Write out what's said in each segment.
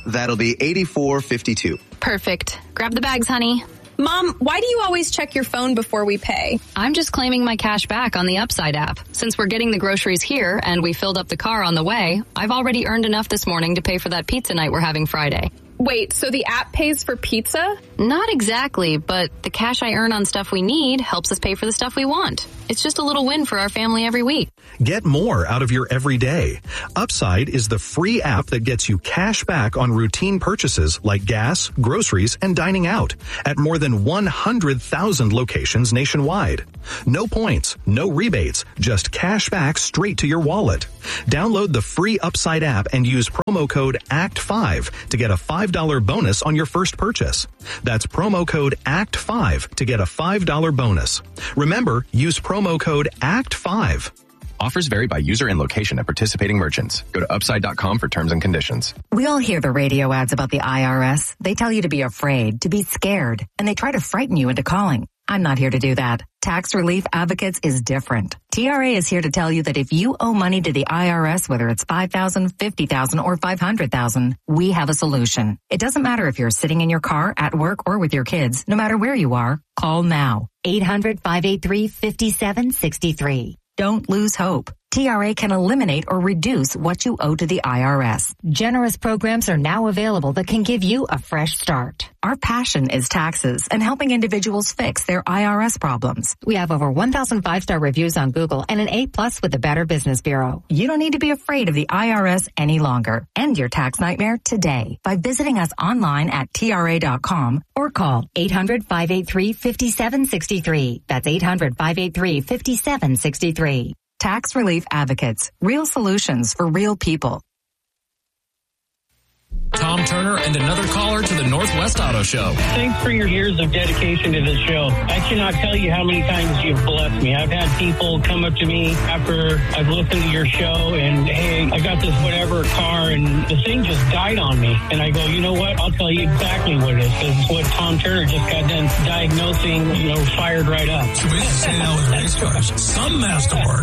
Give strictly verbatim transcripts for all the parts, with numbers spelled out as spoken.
That'll be eighty-four fifty-two. Perfect. Grab the bags, honey. Mom, why do you always check your phone before we pay? I'm just claiming my cash back on the Upside app. Since we're getting the groceries here and we filled up the car on the way, I've already earned enough this morning to pay for that pizza night we're having Friday. Wait, so the app pays for pizza? Not exactly, but the cash I earn on stuff we need helps us pay for the stuff we want. It's just a little win for our family every week. Get more out of your everyday. Upside is the free app that gets you cash back on routine purchases like gas, groceries, and dining out at more than one hundred thousand locations nationwide. No points, no rebates, just cash back straight to your wallet. Download the free Upside app and use promo code A C T five to get a five dollars bonus on your first purchase. That's promo code A C T five to get a five dollars bonus. Remember, use promo code A C T five. Offers vary by user and location at participating merchants. Go to upside dot com for terms and conditions. We all hear the radio ads about the I R S. They tell you to be afraid, to be scared, and they try to frighten you into calling. I'm not here to do that. Tax Relief Advocates is different. T R A is here to tell you that if you owe money to the I R S, whether it's five thousand dollars, fifty thousand dollars, or five hundred thousand dollars, we have a solution. It doesn't matter if you're sitting in your car, at work, or with your kids. No matter where you are, call now. eight hundred, five eight three, five seven six three. Don't lose hope. T R A can eliminate or reduce what you owe to the I R S. Generous programs are now available that can give you a fresh start. Our passion is taxes and helping individuals fix their I R S problems. We have over one thousand five-star reviews on Google and an A plus with the Better Business Bureau. You don't need to be afraid of the I R S any longer. End your tax nightmare today by visiting us online at T R A dot com or call eight hundred, five eight three, five seven six three. That's eight hundred, five eight three, five seven six three. Tax Relief Advocates. Real solutions for real people. Tom Turner and another caller to the Northwest Auto Show. Thanks for your years of dedication to this show. I cannot tell you how many times you've blessed me. I've had people come up to me after I've listened to your show and, hey, I got this whatever car and the thing just died on me. And I go, you know what? I'll tell you exactly what it is because it's what Tom Turner just got done diagnosing, you know, fired right up. Should we just say that with race cars? Some masterwork.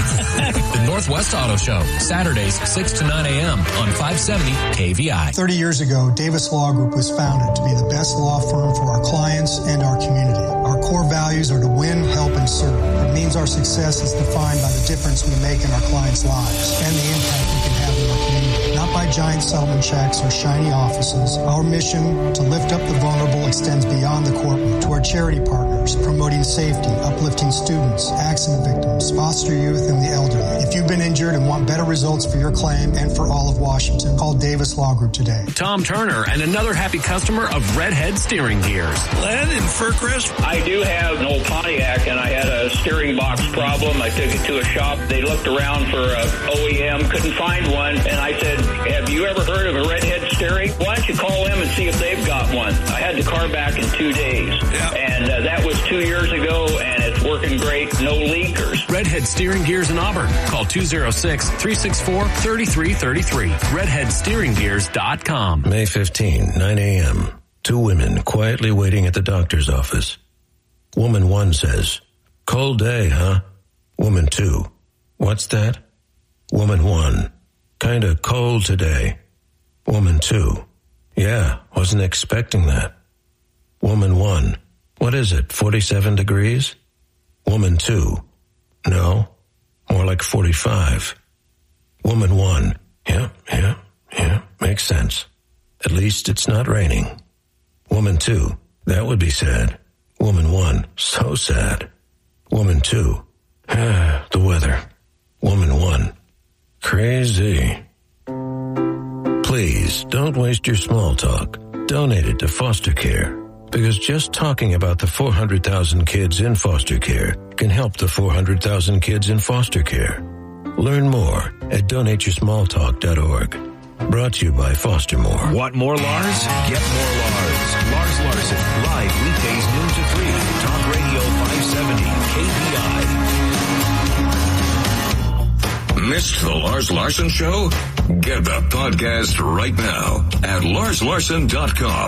The Northwest Auto Show, Saturdays, six to nine a.m. on five seventy K V I. thirty years ago, Davis Law Group was founded to be the best law firm for our clients and our community. Our core values are to win, help, and serve. It means our success is defined by the difference we make in our clients' lives and the impact we can have in our community. Not by giant settlement checks or shiny offices. Our mission to lift up the vulnerable extends beyond the courtroom to our charity partners, promoting safety, uplifting students, accident victims, foster youth, and the elderly. If you've been injured and want better results for your claim and for all of Washington, call Davis Law Group today. Tom Turner and another happy customer of Redhead Steering Gears. Len in Fircrest. I do have an old Pontiac, and I had a steering box problem. I took it to a shop. They looked around for a O E M, couldn't find one, and I said, have you ever heard of a Redhead Steering? Why don't you call them and see if they've got one? I had the car back in two days, yeah. and uh, that was two years ago, and it's working great. No leakers. Redhead Steering Gears in Auburn. Call two oh six, three six four, three three three three. redhead steering gears dot com. May fifteenth, nine a.m. Two women quietly waiting at the doctor's office. Woman one says, cold day, huh? Woman two, what's that? Woman one, kinda cold today. Woman two, yeah, wasn't expecting that. Woman one, what is it, forty-seven degrees? Woman two, no, more like forty-five. Woman one, yeah, yeah, yeah, makes sense. At least it's not raining. Woman two, that would be sad. Woman one, so sad. Woman two, ah, the weather. Woman one, crazy. Please don't waste your small talk. Donate it to foster care. Because just talking about the four hundred thousand kids in foster care can help the four hundred thousand kids in foster care. Learn more at donate your small talk dot org. Brought to you by Foster More. Want more Lars? Get more Lars. Lars Larson, live weekdays noon to three. Talk Radio five seventy K V I. Missed the Lars Larson Show? Get the podcast right now at lars larson dot com.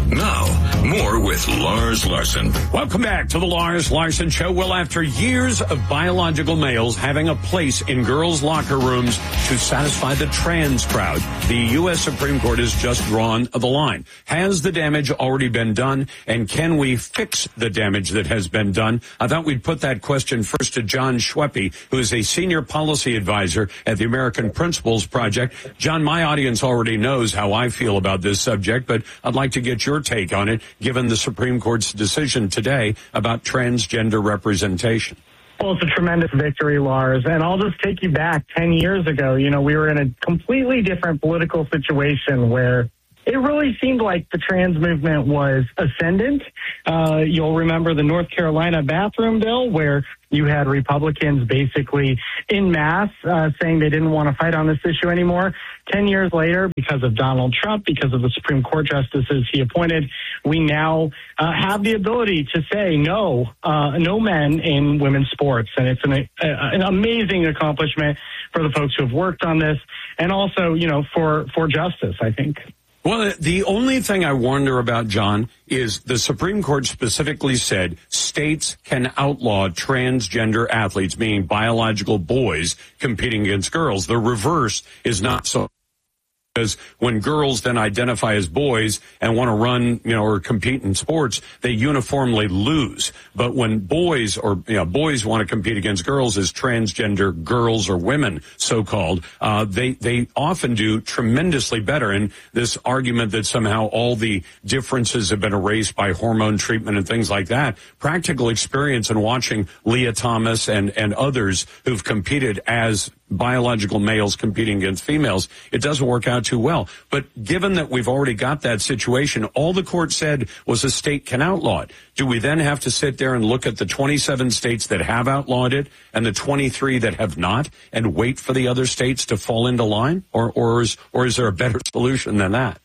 Now, more with Lars Larson. Welcome back to the Lars Larson Show. Well, after years of biological males having a place in girls' locker rooms to satisfy the trans crowd, the U S Supreme Court has just drawn the line. Has the damage already been done, and can we fix the damage that has been done? I thought we'd put that question first to John Schweppe, who is a senior policy advisor at the American Principles Project. John, my audience already knows how I feel about this subject, but I'd like to get your take on it, given the Supreme Court's decision today about transgender representation. Well, it's a tremendous victory, Lars. And I'll just take you back ten years ago. You know, we were in a completely different political situation where it really seemed like the trans movement was ascendant. Uh, you'll remember the North Carolina bathroom bill, where you had Republicans basically en masse uh, saying they didn't want to fight on this issue anymore. Ten years later, because of Donald Trump, because of the Supreme Court justices he appointed, we now uh, have the ability to say no, uh, no men in women's sports. And it's an, uh, an amazing accomplishment for the folks who have worked on this, and also, you know, for, for justice, I think. Well, the only thing I wonder about, John, is the Supreme Court specifically said states can outlaw transgender athletes, meaning biological boys, competing against girls. The reverse is not so. Because when girls then identify as boys and want to run, you know, or compete in sports, they uniformly lose. But when boys or, you know, boys want to compete against girls as transgender girls or women, so-called, uh, they, they often do tremendously better. And this argument that somehow all the differences have been erased by hormone treatment and things like that, practical experience in watching Leah Thomas and, and others who've competed as biological males competing against females, it doesn't work out too well. But given that we've already got that situation, all the court said was a state can outlaw it. Do we then have to sit there and look at the twenty-seven states that have outlawed it and the twenty-three that have not and wait for the other states to fall into line? Or, or is, or is there a better solution than that?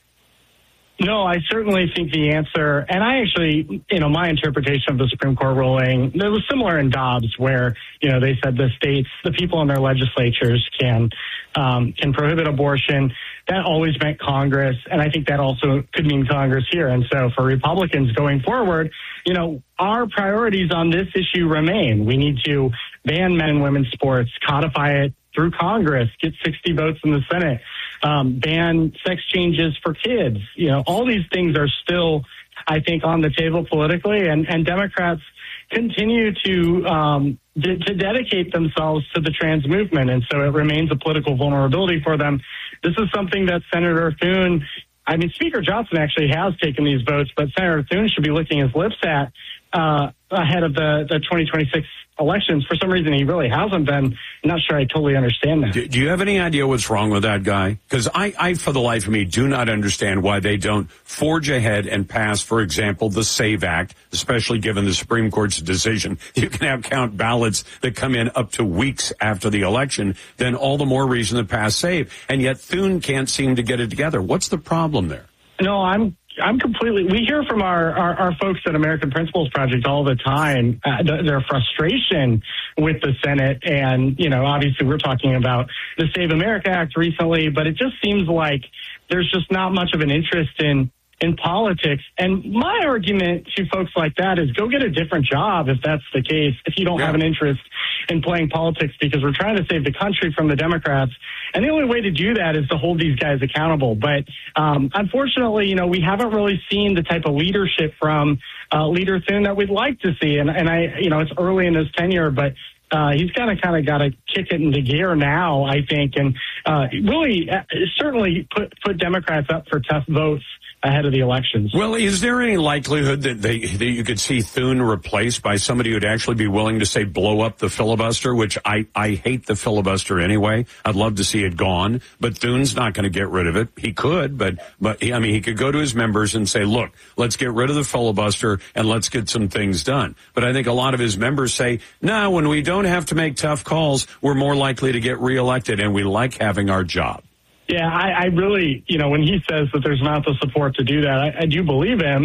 No, I certainly think the answer, and I actually, you know, my interpretation of the Supreme Court ruling, it was similar in Dobbs, where, you know, they said the states, the people in their legislatures can, um, can prohibit abortion. That always meant Congress, and I think that also could mean Congress here. And so for Republicans going forward, you know, our priorities on this issue remain. We need to ban men and women's sports, codify it through Congress, get sixty votes in the Senate, um, ban sex changes for kids. You know, all these things are still, I think, on the table politically, and, and Democrats continue to, um, d- to dedicate themselves to the trans movement. And so it remains a political vulnerability for them. This is something that Senator Thune, I mean, Speaker Johnson actually has taken these votes, but Senator Thune should be licking his lips at uh, ahead of the, the twenty twenty-six elections. For some reason, he really hasn't been. I'm not sure I totally understand that. Do, do you have any idea what's wrong with that guy? Because I, I, for the life of me, do not understand why they don't forge ahead and pass, for example, the SAVE Act, especially given the Supreme Court's decision. You can have count ballots that come in up to weeks after the election, then all the more reason to pass SAVE. And yet Thune can't seem to get it together. What's the problem there? No, I'm I'm completely, we hear from our, our, our folks at American Principles Project all the time, uh, the, their frustration with the Senate. And, you know, obviously we're talking about the Save America Act recently, but it just seems like there's just not much of an interest in, in politics. And my argument to folks like that is go get a different job if that's the case, if you don't yeah. have an interest in playing politics, because we're trying to save the country from the Democrats. And the only way to do that is to hold these guys accountable. But um, unfortunately, you know, we haven't really seen the type of leadership from uh, Leader Thune that we'd like to see. And, and I, you know, it's early in his tenure, but uh, he's kind of kind of got to kick it into gear now, I think, and uh, really uh, certainly put put Democrats up for tough votes ahead of the elections. Well, is there any likelihood that they that you could see Thune replaced by somebody who'd actually be willing to, say, blow up the filibuster, which I, I hate the filibuster anyway. I'd love to see it gone, but Thune's not going to get rid of it. He could, but, but he, I mean, he could go to his members and say, look, let's get rid of the filibuster and let's get some things done. But I think a lot of his members say, no, when we don't have to make tough calls, we're more likely to get reelected, and we like having our job. Yeah, I, I really, you know, when he says that there's not the support to do that, I, I do believe him.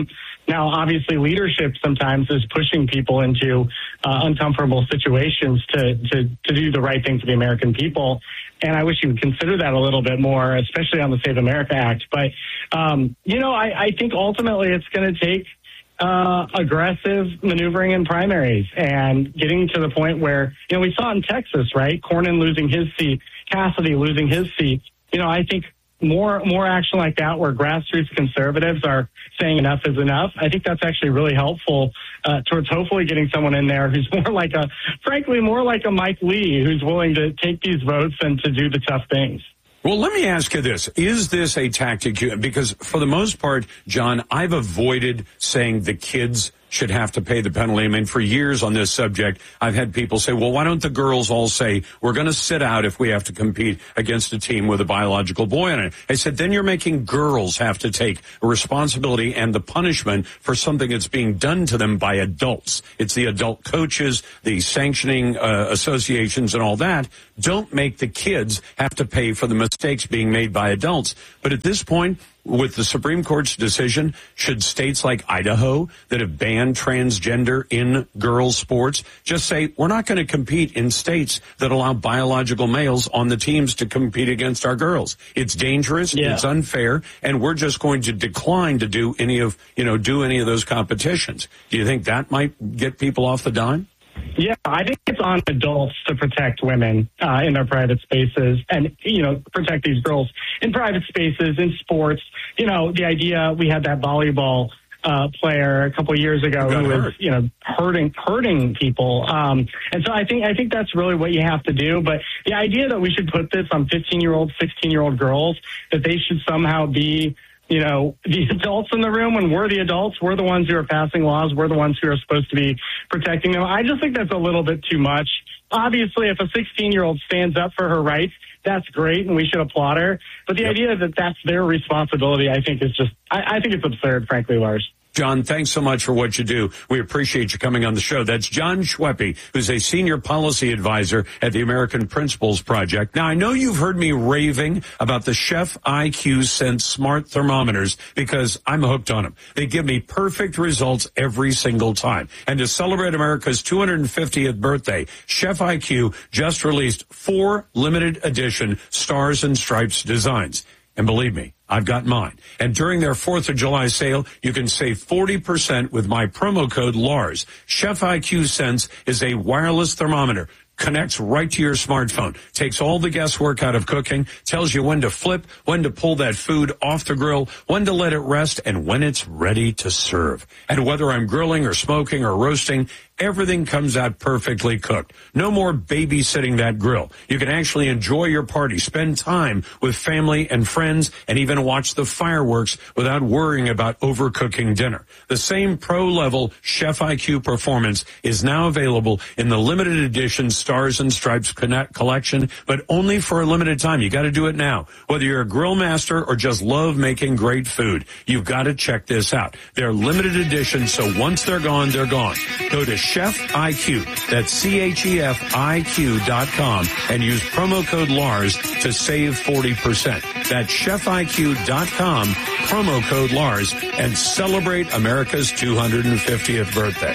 Now, obviously, leadership sometimes is pushing people into uh, uncomfortable situations to, to, to do the right thing for the American people. And I wish you would consider that a little bit more, especially on the Save America Act. But, um, you know, I, I think ultimately it's going to take uh, aggressive maneuvering in primaries and getting to the point where, you know, we saw in Texas, right? Cornyn losing his seat, Cassidy losing his seat. You know, I think more more action like that where grassroots conservatives are saying enough is enough, I think that's actually really helpful uh, towards hopefully getting someone in there who's more like a, frankly, more like a Mike Lee, who's willing to take these votes and to do the tough things. Well, let me ask you this. Is this a tactic? Because for the most part, John, I've avoided saying the kids should have to pay the penalty. I mean, for years on this subject, I've had people say, well, why don't the girls all say, we're going to sit out if we have to compete against a team with a biological boy in it? I said, then you're making girls have to take a responsibility and the punishment for something that's being done to them by adults. It's the adult coaches, the sanctioning uh, associations and all that. Don't make the kids have to pay for the mistakes being made by adults. But at this point, with the Supreme Court's decision, should states like Idaho that have banned transgender in girls' sports just say, we're not going to compete in states that allow biological males on the teams to compete against our girls? It's dangerous, yeah. It's unfair, and we're just going to decline to do any of, you know, do any of those competitions. Do you think that might get people off the dime? Yeah, I think it's on adults to protect women uh, in their private spaces and, you know, protect these girls in private spaces, in sports. You know, the idea, we had that volleyball uh, player a couple of years ago who was, you know, hurting hurting people. Um, and so I think I think that's really what you have to do. But the idea that we should put this on fifteen-year-old, sixteen-year-old girls, that they should somehow be, you know, the adults in the room, when we're the adults, we're the ones who are passing laws, we're the ones who are supposed to be protecting them. I just think that's a little bit too much. Obviously, if a sixteen-year-old stands up for her rights, that's great, and we should applaud her. But the yep. idea that that's their responsibility, I think, is just, I, I think it's absurd, frankly, Lars. John, thanks so much for what you do. We appreciate you coming on the show. That's John Schweppe, who's a senior policy advisor at the American Principles Project. Now, I know you've heard me raving about the Chef I Q Sense smart thermometers because I'm hooked on them. They give me perfect results every single time. And to celebrate America's two hundred fiftieth birthday, Chef I Q just released four limited edition Stars and Stripes designs. And believe me, I've got mine. And during their fourth of July sale, you can save forty percent with my promo code Lars. Chef I Q Sense is a wireless thermometer. Connects right to your smartphone, takes all the guesswork out of cooking, tells you when to flip, when to pull that food off the grill, when to let it rest, and when it's ready to serve. And whether I'm grilling or smoking or roasting, everything comes out perfectly cooked. No more babysitting that grill. You can actually enjoy your party, spend time with family and friends, and even watch the fireworks without worrying about overcooking dinner. The same pro-level Chef I Q performance is now available in the limited edition Stars and Stripes Connect collection, but only for a limited time. You got to do it now. Whether you're a grill master or just love making great food, you've got to check this out. They're limited edition, so once they're gone, they're gone. Go to Chef I Q, that's C H E F I Q dot com, and use promo code Lars to save forty percent. That's Chef I Q dot com, promo code Lars, and celebrate America's two hundred fiftieth birthday.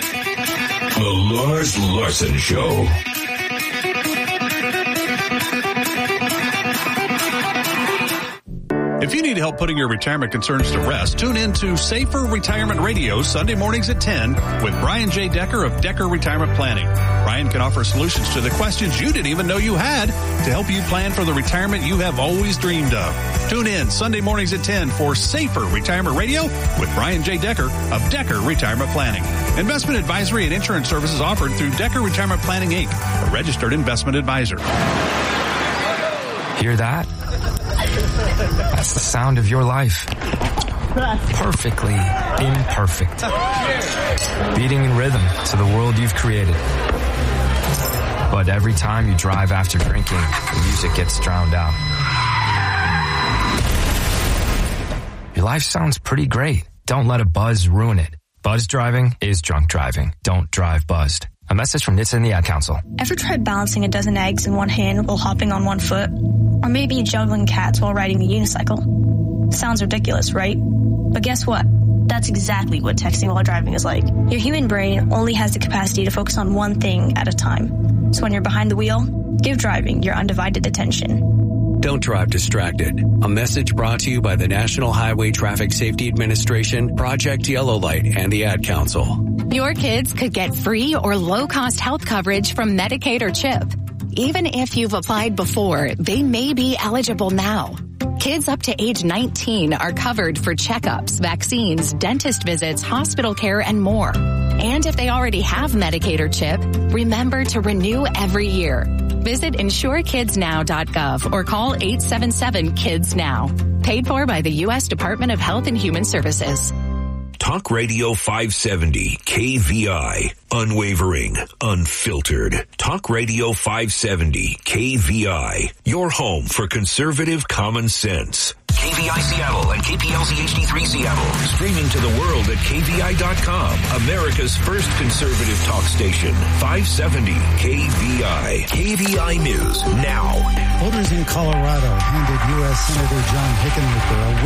The Lars Larson Show. If you need help putting your retirement concerns to rest, tune in to Safer Retirement Radio Sunday mornings at ten with Brian J. Decker of Decker Retirement Planning. Brian can offer solutions to the questions you didn't even know you had to help you plan for the retirement you have always dreamed of. Tune in Sunday mornings at ten for Safer Retirement Radio with Brian J. Decker of Decker Retirement Planning. Investment advisory and insurance services offered through Decker Retirement Planning, Incorporated, a registered investment advisor. Hear that? That's the sound of your life. Perfectly imperfect. Beating in rhythm to the world you've created. But every time you drive after drinking, the music gets drowned out. Your life sounds pretty great. Don't let a buzz ruin it. Buzz driving is drunk driving. Don't drive buzzed. A message from N H T S A and the Ad Council. Ever tried balancing a dozen eggs in one hand while hopping on one foot? Or maybe juggling cats while riding the unicycle? Sounds ridiculous, right? But guess what? That's exactly what texting while driving is like. Your human brain only has the capacity to focus on one thing at a time. So when you're behind the wheel, give driving your undivided attention. Don't drive distracted. A message brought to you by the National Highway Traffic Safety Administration, Project Yellow Light, and the Ad Council. Your kids could get free or low-cost health coverage from Medicaid or CHIP. Even if you've applied before, they may be eligible now. Kids up to age nineteen are covered for checkups, vaccines, dentist visits, hospital care, and more. And if they already have Medicaid or CHIP, remember to renew every year. Visit insure kids now dot gov or call eight seven seven kids now. Paid for by the U S Department of Health and Human Services. Talk Radio five seventy, K V I. Unwavering, unfiltered. Talk Radio five seventy, K V I. Your home for conservative common sense. K V I Seattle and K P L Z H D three Seattle. Streaming to the world at K V I dot com. America's first conservative talk station. five seventy K V I. K V I News now. Voters in Colorado handed U S Senator John Hickenlooper a